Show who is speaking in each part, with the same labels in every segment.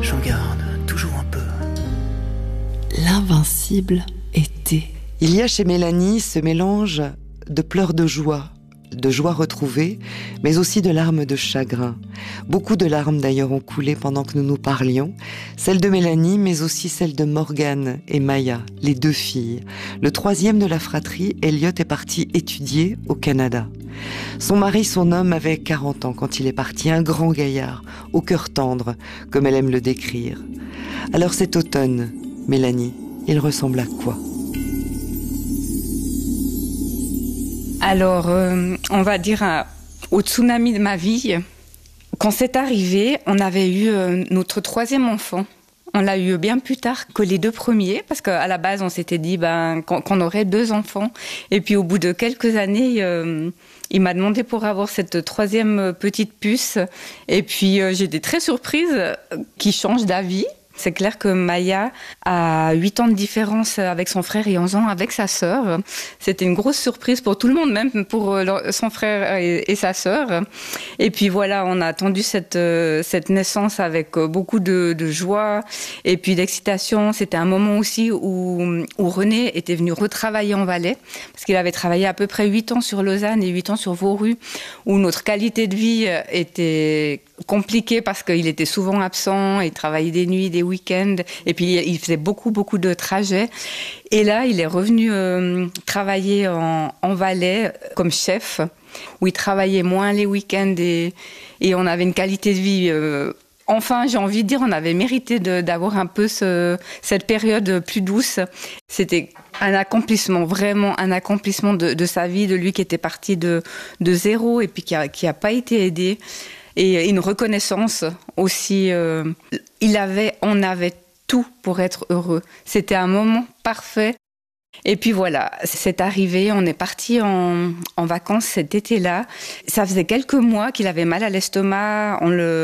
Speaker 1: j'en garde toujours un peu.
Speaker 2: L'invincible été.
Speaker 3: Il y a chez Mélanie ce mélange de pleurs de joie retrouvées, mais aussi de larmes de chagrin. Beaucoup de larmes d'ailleurs ont coulé pendant que nous nous parlions, celles de Mélanie, mais aussi celles de Morgane et Maya, les deux filles. Le troisième de la fratrie, Elliot, est parti étudier au Canada. Son mari, son homme, avait 40 ans quand il est parti, un grand gaillard, au cœur tendre, comme elle aime le décrire. Alors cet automne, Mélanie, il ressemble à quoi ?
Speaker 4: Alors, on va dire au tsunami de ma vie, quand c'est arrivé, on avait eu notre troisième enfant. On l'a eu bien plus tard que les deux premiers, parce qu'à la base, on s'était dit qu'on aurait 2 enfants. Et puis, au bout de quelques années, il m'a demandé pour avoir cette troisième petite puce. Et puis, j'étais très surprise qu'il change d'avis. C'est clair que Maya a 8 ans de différence avec son frère et 11 ans avec sa sœur. C'était une grosse surprise pour tout le monde, même pour son frère et sa sœur. Et puis voilà, on a attendu cette naissance avec beaucoup de joie et puis d'excitation. C'était un moment aussi où René était venu retravailler en Valais, parce qu'il avait travaillé à peu près 8 ans sur Lausanne et 8 ans sur Vauru, où notre qualité de vie était compliquée parce qu'il était souvent absent, il travaillait des nuits, des week-ends, et puis il faisait beaucoup de trajets. Et là, il est revenu travailler en Valais comme chef, où il travaillait moins les week-ends et on avait une qualité de vie. Enfin, j'ai envie de dire, on avait mérité d'avoir un peu cette période plus douce. C'était un accomplissement, vraiment un accomplissement de sa vie, de lui qui était parti de zéro et puis qui a pas été aidé. Et une reconnaissance aussi. On avait tout pour être heureux. C'était un moment parfait. Et puis voilà, c'est arrivé, on est parti en vacances cet été-là. Ça faisait quelques mois qu'il avait mal à l'estomac.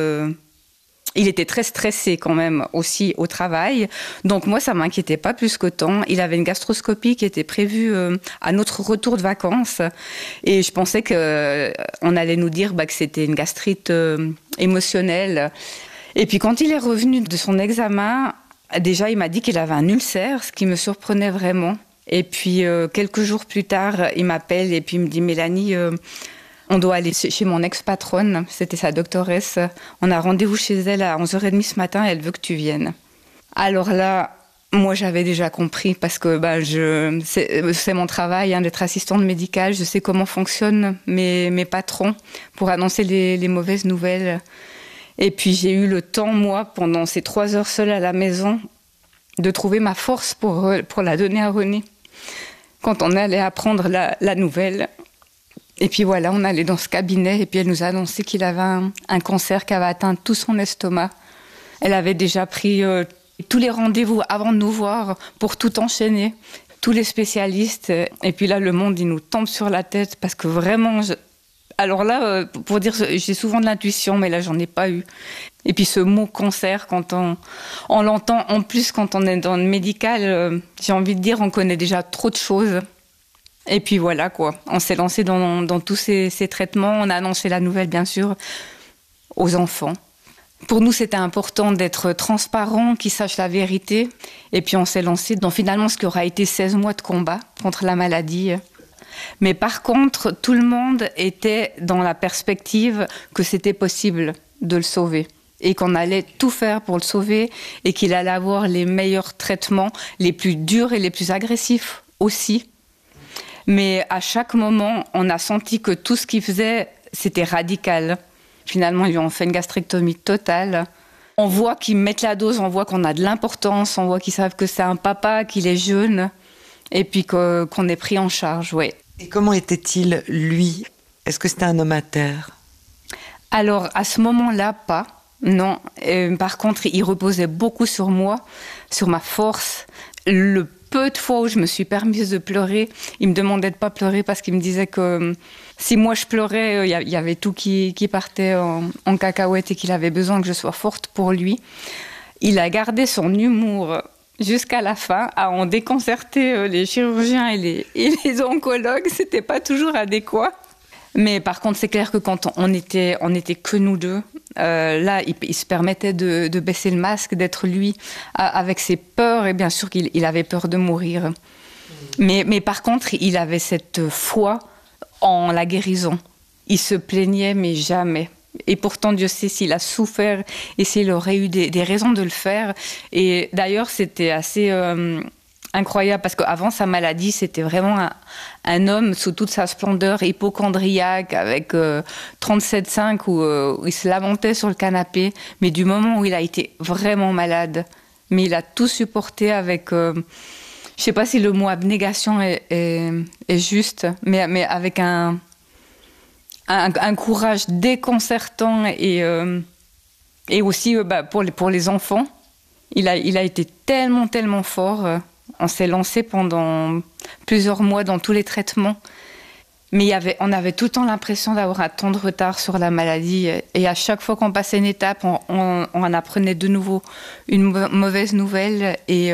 Speaker 4: Il était très stressé quand même aussi au travail. Donc moi, ça m'inquiétait pas plus qu'autant. Il avait une gastroscopie qui était prévue à notre retour de vacances. Et je pensais qu'on allait nous dire que c'était une gastrite émotionnelle. Et puis quand il est revenu de son examen, déjà il m'a dit qu'il avait un ulcère, ce qui me surprenait vraiment. Et puis quelques jours plus tard, il m'appelle et puis il me dit « Mélanie, on doit aller chez mon ex-patronne, c'était sa doctoresse. On a rendez-vous chez elle à 11h30 ce matin, elle veut que tu viennes. » Alors là, moi j'avais déjà compris parce que c'est mon travail d'être assistante médicale. Je sais comment fonctionnent mes patrons pour annoncer les mauvaises nouvelles. Et puis j'ai eu le temps, moi, pendant ces 3 heures seule à la maison, de trouver ma force pour la donner à René. Quand on allait apprendre la nouvelle. Et puis voilà, on allait dans ce cabinet et puis elle nous a annoncé qu'il avait un cancer qui avait atteint tout son estomac. Elle avait déjà pris tous les rendez-vous avant de nous voir pour tout enchaîner, tous les spécialistes. Et puis là, le monde, il nous tombe sur la tête parce que vraiment... Alors là, pour dire, j'ai souvent de l'intuition, mais là, j'en ai pas eu. Et puis ce mot cancer, quand on l'entend, en plus quand on est dans le médical, j'ai envie de dire, on connaît déjà trop de choses. Et puis voilà quoi, on s'est lancé dans tous ces traitements, on a annoncé la nouvelle bien sûr aux enfants. Pour nous c'était important d'être transparent, qu'ils sachent la vérité. Et puis on s'est lancé dans finalement ce qui aura été 16 mois de combat contre la maladie. Mais par contre, tout le monde était dans la perspective que c'était possible de le sauver. Et qu'on allait tout faire pour le sauver et qu'il allait avoir les meilleurs traitements, les plus durs et les plus agressifs aussi. Mais à chaque moment, on a senti que tout ce qu'il faisait, c'était radical. Finalement, ils lui ont fait une gastrectomie totale. On voit qu'ils mettent la dose, on voit qu'on a de l'importance, on voit qu'ils savent que c'est un papa, qu'il est jeune, et puis qu'on est pris en charge, oui.
Speaker 3: Et comment était-il, lui ? Est-ce que c'était un homme à terre ?
Speaker 4: Alors, à ce moment-là, pas. Non. Par contre, il reposait beaucoup sur moi, sur ma force. Le peu de fois où je me suis permise de pleurer, il me demandait de pas pleurer parce qu'il me disait que si moi je pleurais, il y avait tout qui partait en cacahuète et qu'il avait besoin que je sois forte pour lui. Il a gardé son humour jusqu'à la fin, à en déconcerter les chirurgiens et les oncologues. C'était pas toujours adéquat. Mais par contre, c'est clair que quand on était que nous deux, là, il se permettait de baisser le masque, d'être lui, avec ses peurs, et bien sûr qu'il avait peur de mourir. Mais par contre, il avait cette foi en la guérison. Il se plaignait, mais jamais. Et pourtant, Dieu sait s'il a souffert et s'il aurait eu des raisons de le faire. Et d'ailleurs, c'était assez incroyable parce qu'avant sa maladie, c'était vraiment un homme sous toute sa splendeur, hypocondriaque, avec 37,5 où il se lamentait sur le canapé. Mais du moment où il a été vraiment malade, mais il a tout supporté avec... je ne sais pas si le mot abnégation est juste, mais avec un courage déconcertant et aussi pour les enfants. Il a été tellement fort. On s'est lancé pendant plusieurs mois dans tous les traitements. Mais on avait tout le temps l'impression d'avoir un temps de retard sur la maladie. Et à chaque fois qu'on passait une étape, on en apprenait de nouveau une mauvaise nouvelle. Et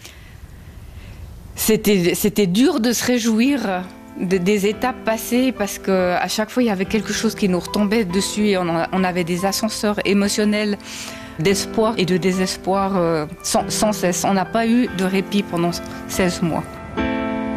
Speaker 4: c'était dur de se réjouir des étapes passées parce qu'à chaque fois, il y avait quelque chose qui nous retombait dessus et on avait des ascenseurs émotionnels d'espoir et de désespoir sans cesse. On n'a pas eu de répit pendant 16 mois.